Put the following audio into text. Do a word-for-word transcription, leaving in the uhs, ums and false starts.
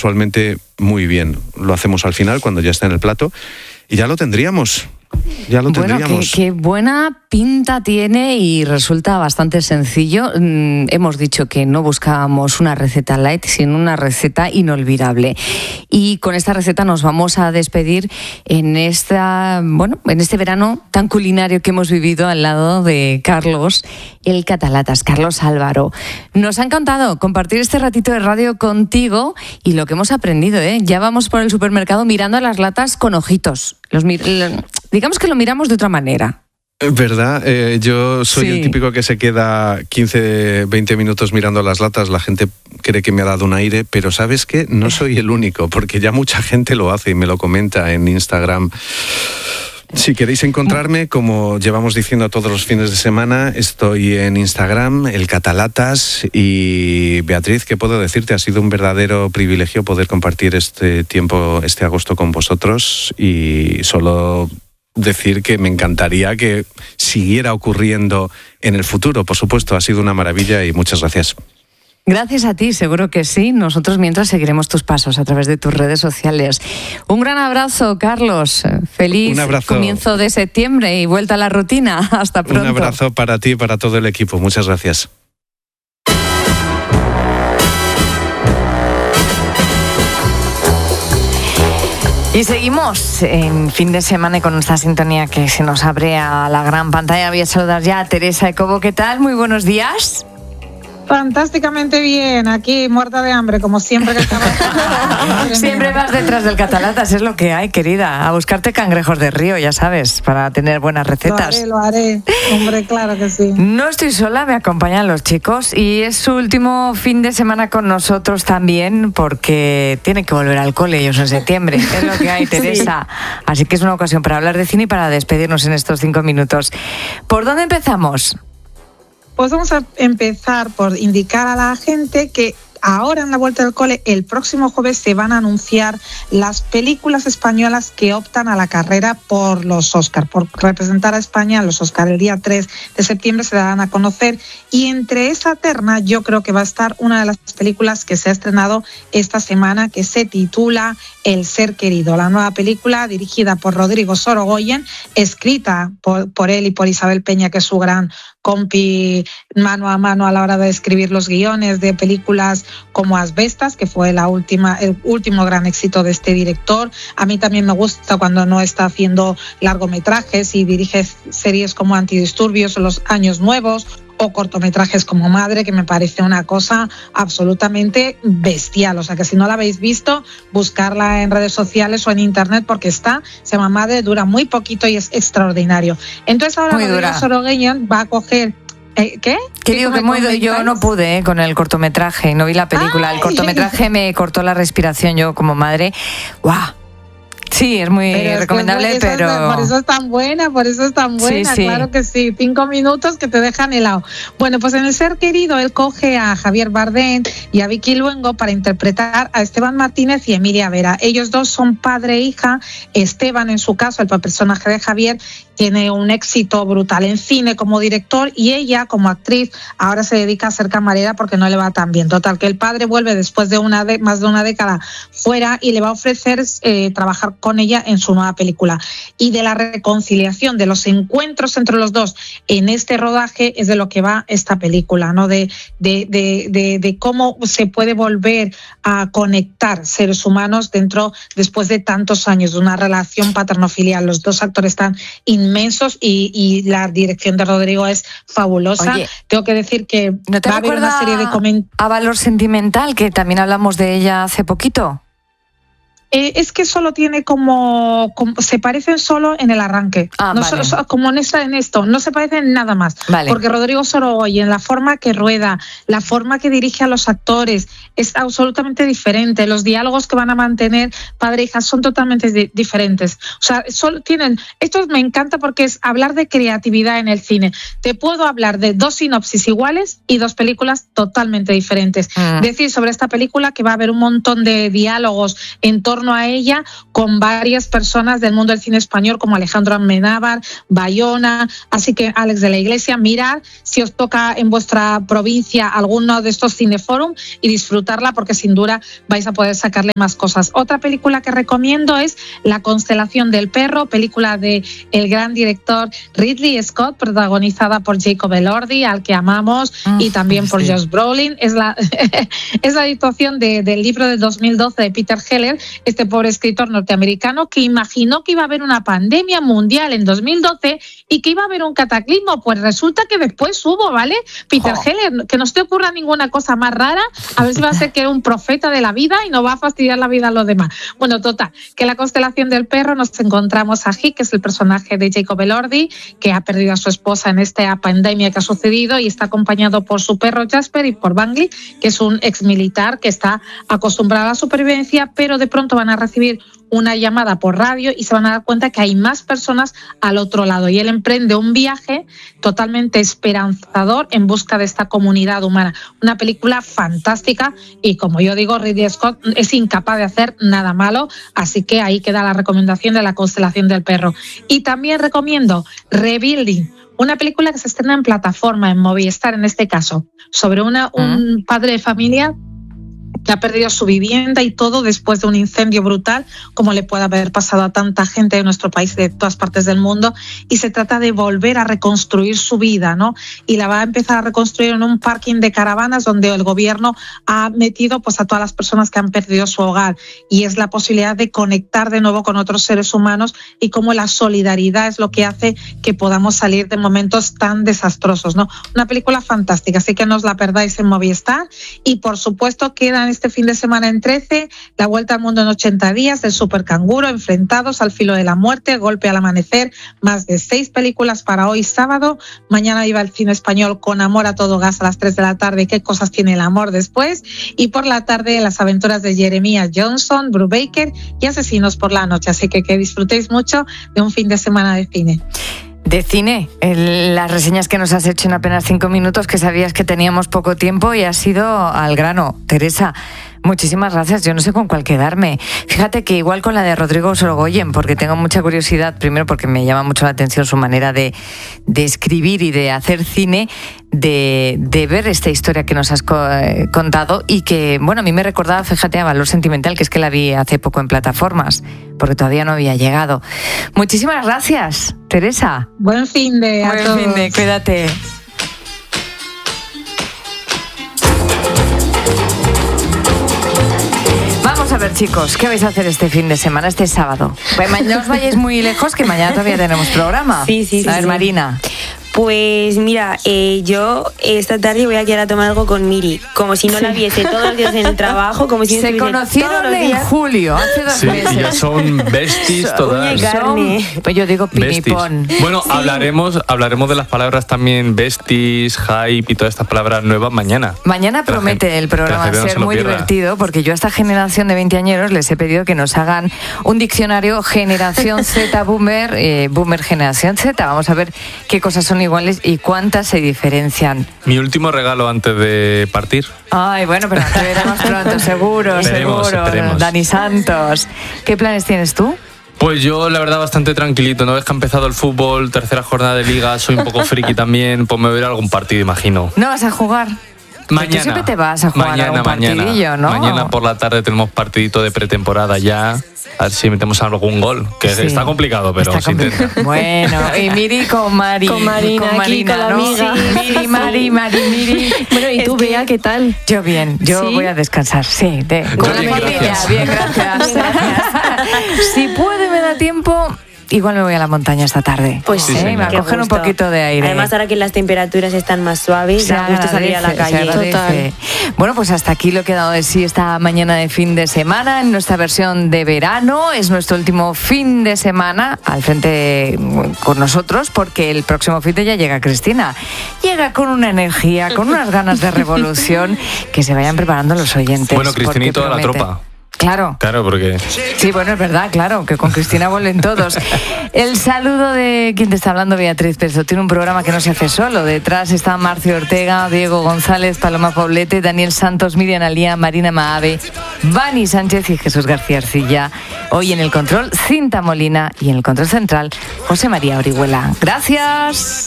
casualmente muy bien. Lo hacemos al final, cuando ya está en el plato, y ya lo tendríamos. Ya lo tendríamos. Bueno, qué, qué buena pinta tiene y resulta bastante sencillo. Mm, hemos dicho que no buscábamos una receta light, sino una receta inolvidable. Y con esta receta nos vamos a despedir en esta, bueno, en este verano tan culinario que hemos vivido al lado de Carlos, el Catalatas, Carlos Álvaro. Nos ha encantado compartir este ratito de radio contigo y lo que hemos aprendido, ¿eh? Ya vamos por el supermercado mirando a las latas con ojitos. Los mir- digamos que lo miramos de otra manera. ¿Verdad? Eh, yo soy sí. el típico que se queda quince, veinte minutos mirando las latas. La gente cree que me ha dado un aire, pero ¿sabes qué? No soy el único, porque ya mucha gente lo hace y me lo comenta en Instagram. Si queréis encontrarme, como llevamos diciendo todos los fines de semana, estoy en Instagram, el Catalatas. Y Beatriz, ¿qué puedo decirte? Ha sido un verdadero privilegio poder compartir este tiempo, este agosto con vosotros, y solo decir que me encantaría que siguiera ocurriendo en el futuro. Por supuesto, ha sido una maravilla y muchas gracias. Gracias a ti, seguro que sí. Nosotros mientras seguiremos tus pasos a través de tus redes sociales. Un gran abrazo, Carlos. Feliz comienzo de septiembre y vuelta a la rutina. Hasta pronto. Un abrazo para ti y para todo el equipo. Muchas gracias. Y seguimos en fin de semana y con esta sintonía que se nos abre a la gran pantalla. Voy a saludar ya a Teresa Ecobo. ¿Qué tal? Muy buenos días. Fantásticamente bien, aquí muerta de hambre, como siempre que estamos. Siempre vas detrás del Catalatas, es lo que hay, querida. A buscarte cangrejos de río, ya sabes, para tener buenas recetas. Lo haré, lo haré. Hombre, claro que sí. No estoy sola, me acompañan los chicos y es su último fin de semana con nosotros también, porque tienen que volver al cole ellos en septiembre. Es lo que hay, Teresa. Sí. Así que es una ocasión para hablar de cine y para despedirnos en estos cinco minutos. ¿Por dónde empezamos? Pues vamos a empezar por indicar a la gente que ahora en la vuelta del cole, el próximo jueves se van a anunciar las películas españolas que optan a la carrera por los Oscar, por representar a España en los Oscar. El día tres de septiembre se darán a conocer y entre esa terna yo creo que va a estar una de las películas que se ha estrenado esta semana, que se titula El ser querido, la nueva película dirigida por Rodrigo Sorogoyen, escrita por, por él y por Isabel Peña, que es su gran compi mano a mano a la hora de escribir los guiones de películas como Asbestas, que fue la última, el último gran éxito de este director. A mí también me gusta cuando no está haciendo largometrajes y dirige series como Antidisturbios o Los Años Nuevos, o cortometrajes como Madre, que me parece una cosa absolutamente bestial. O sea que si no la habéis visto, buscarla en redes sociales o en internet, porque está, se llama Madre, dura muy poquito y es extraordinario. Entonces ahora Rodrigo Sorogoyen va a coger... ¿Eh, ¿Qué? Que digo que muy, yo no pude eh, con el cortometraje, no vi la película. Ay. El cortometraje me cortó la respiración yo como madre. ¡Guau! Sí, es muy pero recomendable, es que pero... Es, por eso es tan buena, por eso es tan buena, sí, sí. Claro que sí. Cinco minutos que te dejan helado. Bueno, pues en El ser querido, él coge a Javier Bardem y a Vicky Luengo para interpretar a Esteban Martínez y Emilia Vera. Ellos dos son padre e hija. Esteban, en su caso, el personaje de Javier, tiene un éxito brutal en cine como director y ella, como actriz, ahora se dedica a ser camarera porque no le va tan bien. Total, que el padre vuelve después de una de, más de una década fuera y le va a ofrecer eh, trabajar con ella en su nueva película. Y de la reconciliación, de los encuentros entre los dos en este rodaje es de lo que va esta película, ¿no? De, de, de, de, de cómo se puede volver a conectar seres humanos dentro, después de tantos años de una relación paterno-filial. Los dos actores están inmensos y, y la dirección de Rodrigo es fabulosa. Oye, tengo que decir que ¿no te va a haber una serie de comentarios. A Valor Sentimental, que también hablamos de ella hace poquito? Eh, es que solo tiene como, como... Se parecen solo en el arranque. Ah, no vale. solo, como en, esta, en esto. No se parecen nada más. Vale. Porque Rodrigo Sorogoyen, la forma que rueda, la forma que dirige a los actores, es absolutamente diferente. Los diálogos que van a mantener padre e hija son totalmente di- diferentes. O sea, solo tienen... Esto me encanta porque es hablar de creatividad en el cine. Te puedo hablar de dos sinopsis iguales y dos películas totalmente diferentes. Mm. Decir sobre esta película que va a haber un montón de diálogos en torno torno a ella con varias personas del mundo del cine español como Alejandro Amenábar, Bayona, así que Alex de la Iglesia, mirad si os toca en vuestra provincia alguno de estos cineforum y disfrutarla porque sin duda vais a poder sacarle más cosas. Otra película que recomiendo es La constelación del perro, película de el gran director Ridley Scott, protagonizada por Jacob Elordi, al que amamos, oh, y también por sí. Josh Brolin. Es la, es la adaptación de, del libro del dos mil doce de Peter Heller, este pobre escritor norteamericano que imaginó que iba a haber una pandemia mundial en dos mil doce y que iba a haber un cataclismo. Pues resulta que después hubo, ¿vale? Peter oh. Heller, que no se te ocurra ninguna cosa más rara, a ver si va a ser que era un profeta de la vida y no va a fastidiar la vida a los demás. Bueno, total, que La constelación del perro nos encontramos a Hick, que es el personaje de Jacob Elordi, que ha perdido a su esposa en esta pandemia que ha sucedido y está acompañado por su perro Jasper y por Bangley, que es un ex militar que está acostumbrado a la supervivencia, pero de pronto van a recibir una llamada por radio y se van a dar cuenta que hay más personas al otro lado y él emprende un viaje totalmente esperanzador en busca de esta comunidad humana. Una película fantástica y, como yo digo, Ridley Scott es incapaz de hacer nada malo, así que ahí queda la recomendación de La constelación del perro. Y también recomiendo Rebuilding, una película que se estrena en plataforma, en Movistar en este caso, sobre una, un padre de familia que ha perdido su vivienda y todo después de un incendio brutal, como le puede haber pasado a tanta gente de nuestro país y de todas partes del mundo, y se trata de volver a reconstruir su vida, ¿no? Y la va a empezar a reconstruir en un parking de caravanas donde el gobierno ha metido pues a todas las personas que han perdido su hogar, y es la posibilidad de conectar de nuevo con otros seres humanos y cómo la solidaridad es lo que hace que podamos salir de momentos tan desastrosos, ¿no? Una película fantástica, así que no os la perdáis en Movistar. Y por supuesto quedan este fin de semana en trece, La vuelta al mundo en ochenta días, del Supercanguro, Enfrentados al filo de la muerte, Golpe al amanecer, más de seis películas para hoy sábado. Mañana iba al cine español Con amor a todo gas a las tres de la tarde, Qué cosas tiene el amor después, y por la tarde Las aventuras de Jeremiah Johnson, Brubaker y Asesinos por la noche, así que que disfrutéis mucho de un fin de semana de cine. De cine, el, las reseñas que nos has hecho en apenas cinco minutos, que sabías que teníamos poco tiempo y has ido al grano. Teresa, muchísimas gracias. Yo no sé con cuál quedarme. Fíjate que igual con la de Rodrigo Sorogoyen, porque tengo mucha curiosidad, primero porque me llama mucho la atención su manera de, de escribir y de hacer cine, de, de ver esta historia que nos has co- contado y que, bueno, a mí me recordaba, fíjate, a Valor Sentimental, que es que la vi hace poco en plataformas, porque todavía no había llegado. Muchísimas gracias, Teresa. Buen fin de a Buen todos. fin de, cuídate. Vamos a ver, chicos, ¿qué vais a hacer este fin de semana, este sábado? Pues no os vayáis muy lejos, que mañana todavía tenemos programa. Sí, sí, sí. A ver, sí. Marina. Pues mira, eh, yo esta tarde voy a quedar a tomar algo con Miri, como si no la viese todos los días en el trabajo, como si no se estuviese todos conocieron los en días. julio, hace dos Sí, meses. y ya son besties todas. Uña y carne. Son- pues yo digo pinipón. Bueno, Sí. hablaremos, hablaremos de las palabras también besties, hype y todas estas palabras nuevas mañana. Mañana Que la promete gente- el que la programa gente no ser se lo muy pierda. divertido, porque yo a esta generación de veinteañeros les he pedido que nos hagan un diccionario generación Z boomer, eh, boomer generación Z. Vamos a ver qué cosas son iguales y cuántas se diferencian. Mi último regalo antes de partir. Ay, bueno, pero te veremos pronto, seguro, Esperemos, seguro. esperemos. Dani Santos, ¿qué planes tienes tú? Pues yo, la verdad, bastante tranquilito. ¿No ves que ha empezado el fútbol, tercera jornada de liga? Soy un poco friki también. Pues me voy a ir a algún partido, imagino. ¿No vas a jugar? Mañana. Tú siempre te vas a jugar mañana, a un mañana. partidillo, ¿no? Mañana por la tarde tenemos partidito de pretemporada ya. A ver si metemos algún gol. Que Sí. está complicado, pero Está se intenta. complicado. Bueno, y Miri con Mari. Con Marina, aquí, con la ¿no? amiga. Sí, Miri, Mari, Mari, Miri. Bueno, ¿y tú, Es que- Bea, qué tal? Yo bien, yo ¿Sí? voy a descansar, sí. De, Yo con la bien, familia, gracias. bien, gracias. Bien, gracias. Si puede, me da tiempo, igual me voy a la montaña esta tarde. Pues Sí, ¿eh? señor. Me va a Qué coger un gusto. poquito de aire. Además, ahora que las temperaturas están más suaves, Se da gusto salir a la agradece, se calle. agradece. Bueno, pues hasta aquí lo que ha dado de sí esta mañana de fin de semana en nuestra versión de verano. Es nuestro último fin de semana al frente con nosotros, porque el próximo fin de ya llega Cristina. Llega con una energía, con unas ganas de revolución, que se vayan preparando los oyentes. Bueno, Cristina y porque toda la promete. tropa. claro. Claro, porque... Sí, bueno, es verdad, claro, que con Cristina vuelven todos. El saludo de quien te está hablando, Beatriz Pezo. Tiene un programa que no se hace solo. Detrás está Marcio Ortega, Diego González, Paloma Poblete, Daniel Santos, Miriam Alía, Marina Maave, Vani Sánchez y Jesús García Arcilla. Hoy en el control, Cinta Molina, y en el control central, José María Orihuela. Gracias.